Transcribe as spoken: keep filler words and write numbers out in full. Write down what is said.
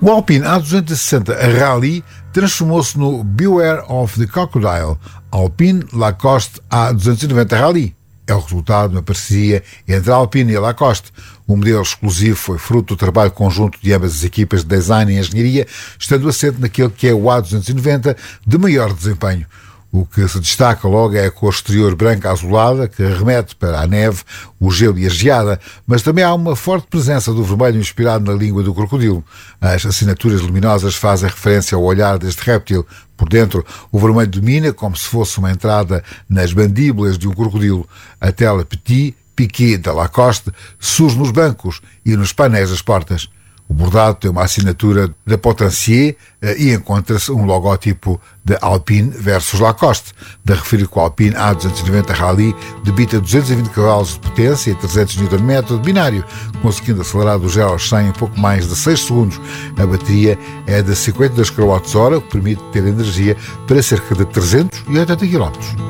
O Alpine A duzentos e sessenta Rally transformou-se no Beware of the Crocodile Alpine Lacoste A duzentos e noventa Rally. É o resultado de uma parceria entre a Alpine e a Lacoste. O modelo exclusivo foi fruto do trabalho conjunto de ambas as equipas de design e engenharia, estando assente naquele que é o A duzentos e noventa de maior desempenho. O que se destaca logo é a cor exterior branca azulada, que remete para a neve, o gelo e a geada, mas também há uma forte presença do vermelho inspirado na língua do crocodilo. As assinaturas luminosas fazem referência ao olhar deste réptil. Por dentro, o vermelho domina como se fosse uma entrada nas mandíbulas de um crocodilo. A tela Petit Piqué da Lacoste surge nos bancos e nos painéis das portas. O bordado tem uma assinatura da Potentier e encontra-se um logótipo da Alpine versus Lacoste. De referir que o Alpine A duzentos e noventa Rally debita duzentos e vinte cavalos de potência e trezentos newton metros de binário, conseguindo acelerar do zero aos cem em pouco mais de seis segundos. A bateria é de cinquenta e dois quilowatt hora, o que permite ter energia para cerca de trezentos e oitenta quilómetros.